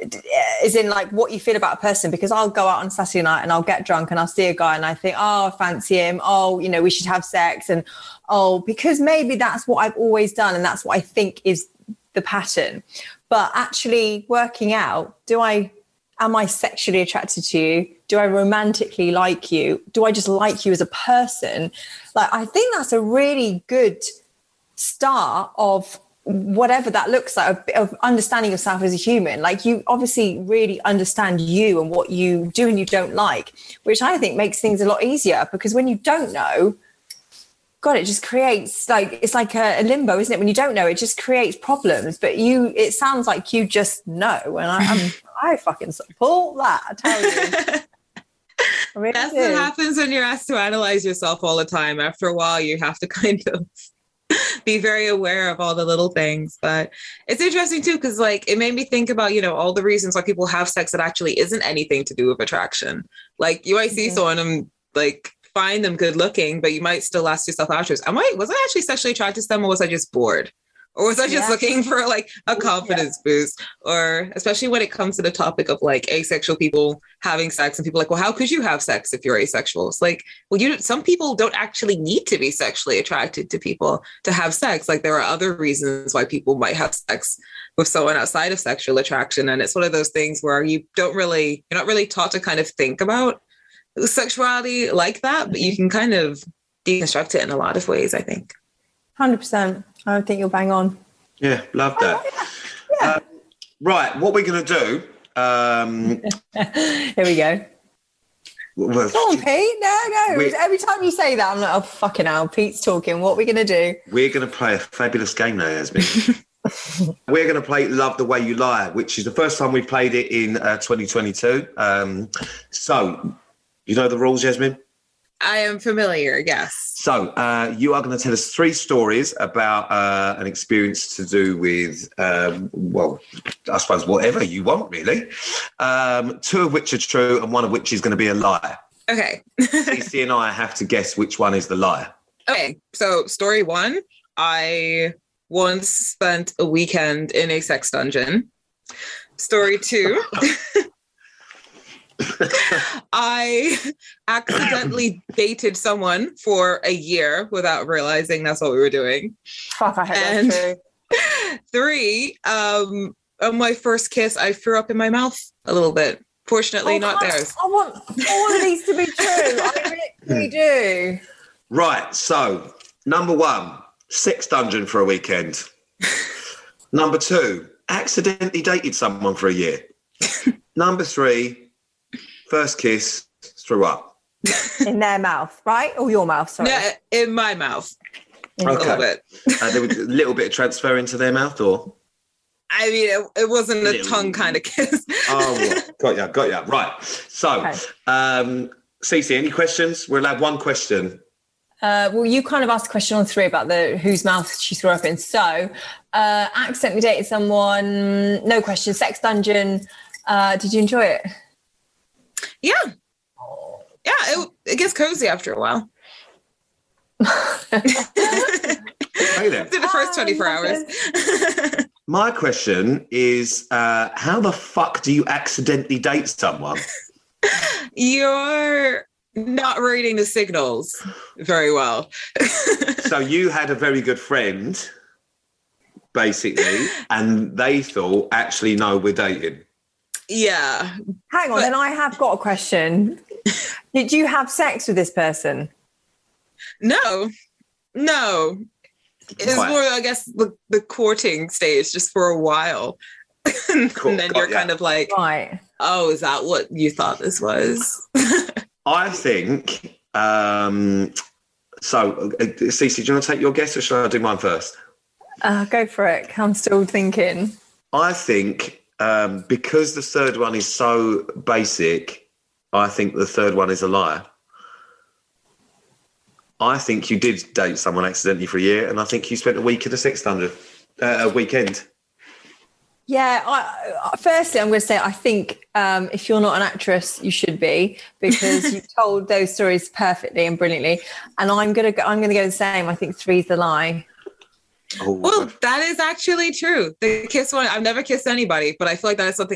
is in like what you feel about a person, because I'll go out on Saturday night and I'll get drunk and I'll see a guy and I think, oh, I fancy him. Oh, you know, we should have sex. And because maybe that's what I've always done. And that's what I think is the pattern. But actually working out, am I sexually attracted to you? Do I romantically like you? Do I just like you as a person? Like, I think that's a really good start of whatever that looks like, of understanding yourself as a human. Like, you obviously really understand you and what you do and you don't like, which I think makes things a lot easier, because when you don't know, God, it just creates it's like a limbo, isn't it? When you don't know, it just creates problems. But it sounds like you just know, and I fucking support that, I tell you. Really That's what happens when you're asked to analyze yourself all the time. After a while, you have to kind of be very aware of all the little things. But it's interesting too, because like it made me think about, you know, all the reasons why people have sex that actually isn't anything to do with attraction. Like, you might see someone and like find them good looking, but you might still ask yourself afterwards, was I actually sexually attracted to them, or was I just bored? Or was I just looking for like a confidence boost? Or especially when it comes to the topic of like asexual people having sex, and people are like, well, how could you have sex if you're asexual? It's like, well, some people don't actually need to be sexually attracted to people to have sex. Like, there are other reasons why people might have sex with someone outside of sexual attraction. And it's one of those things where you're not really taught to kind of think about sexuality like that, but you can kind of deconstruct it in a lot of ways, I think. 100%. I think you'll bang on. Yeah, love that. Yeah. Right, what we're going to do... Here we go. Well, go on, Pete. No. Every time you say that, I'm like, oh, fucking hell, Pete's talking. What are we going to do? We're going to play a fabulous game now, Yasmin. We're going to play Love the Way You Lie, which is the first time we've played it in 2022. So, you know the rules, Yasmin? I am familiar, yes. So you are going to tell us 3 stories about an experience to do with, well, I suppose whatever you want, really. 2 of which are true and 1 of which is going to be a lie. Okay. Cece and I have to guess which one is the lie. Okay, so story 1, I once spent a weekend in a sex dungeon. Story 2... I accidentally dated someone for a year without realizing that's what we were doing. Fuck, I hate that too. 3, on my first kiss, I threw up in my mouth a little bit. Fortunately, not theirs. I want all of these to be true. I really do. Right, so number 1, sex dungeon for a weekend. Number 2, accidentally dated someone for a year. Number 3, first kiss, threw up. In their mouth, right? Or your mouth, sorry. No, in my mouth. Okay. A little bit. There was a little bit of transfer into their mouth, or? I mean, it wasn't a tongue kind of kiss. Oh, got ya. Right. So, okay. Cece, any questions? We're allowed 1 question. Well, you kind of asked a question on 3 about whose mouth she threw up in. So, accidentally dated someone, no question, sex dungeon. Did you enjoy it? Yeah. It gets cozy after a while. Hey then. After the first 24 hours. My question is, how the fuck do you accidentally date someone? You're not reading the signals very well. So you had a very good friend, basically, and they thought, actually, no, we're dating. Yeah. Hang on, then I have got a question. Did you have sex with this person? No. It's more, I guess, the courting stage, just for a while. Cool. And then you're kind of like, right. Oh, is that what you thought this was? I think, so, Cece, do you want to take your guess, or should I do mine first? Go for it. I'm still thinking. I think... because the third one is so basic, I think the third one is a lie. I think you did date someone accidentally for a year, and I think you spent a week at a sex dungeon, a weekend. Yeah, firstly, I'm going to say I think if you're not an actress, you should be, because you told those stories perfectly and brilliantly. And I'm going to go the same. I think 3's the lie. Oh, well, that is actually true. The kiss one, I've never kissed anybody, but I feel like that is something